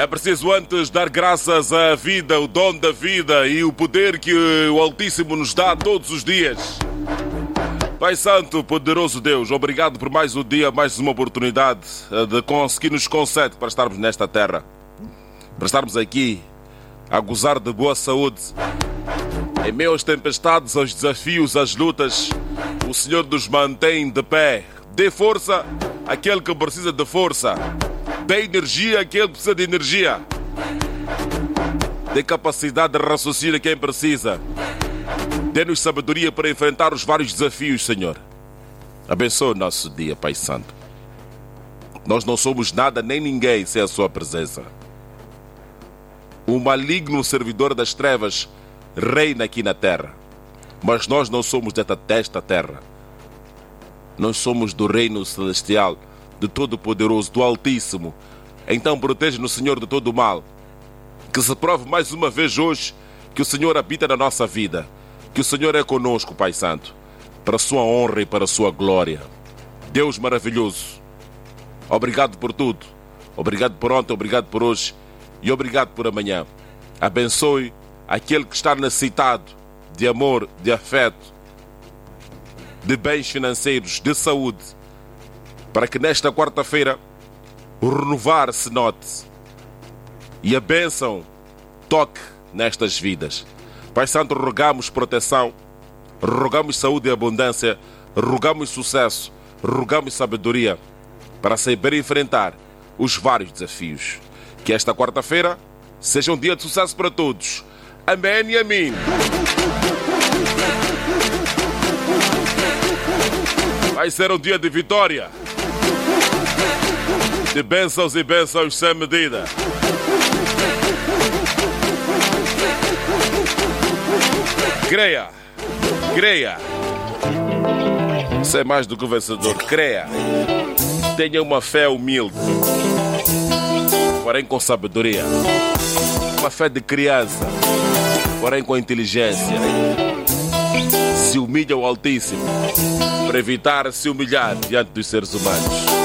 É preciso antes dar graças à vida, o dom da vida e o poder que o Altíssimo nos dá todos os dias. Pai Santo, poderoso Deus, obrigado por mais um dia, mais uma oportunidade que nos concede para estarmos nesta terra. Para estarmos aqui a gozar de boa saúde. Em meio às tempestades, aos desafios, às lutas, o Senhor nos mantém de pé. Dê força àquele que precisa de força. Dê energia àquele que precisa de energia. Dê capacidade de raciocínio a quem precisa. Dê-nos sabedoria para enfrentar os vários desafios, Senhor. Abençoe o nosso dia, Pai Santo. Nós não somos nada nem ninguém sem a sua presença. O maligno servidor das trevas reina aqui na terra. Mas nós não somos desta terra. Nós somos do reino celestial, do Todo-Poderoso, do Altíssimo. Então proteja-nos, Senhor, de todo o mal. Que se prove mais uma vez hoje que o Senhor habita na nossa vida. Que o Senhor é conosco, Pai Santo, para a sua honra e para a sua glória. Deus maravilhoso, obrigado por tudo. Obrigado por ontem, obrigado por hoje e obrigado por amanhã. Abençoe aquele que está necessitado de amor, de afeto, de bens financeiros, de saúde, para que nesta quarta-feira o renovar se note e a bênção toque nestas vidas. Pai Santo, rogamos proteção, rogamos saúde e abundância, rogamos sucesso, rogamos sabedoria para saber enfrentar os vários desafios. Que esta quarta-feira seja um dia de sucesso para todos. Amém e amém. Vai ser um dia de vitória, de bênçãos e bênçãos sem medida. Creia, creia. Você é mais do que vencedor. Creia. Tenha uma fé humilde, porém com sabedoria. Uma fé de criança, porém com inteligência. Se humilha ao Altíssimo para evitar se humilhar diante dos seres humanos.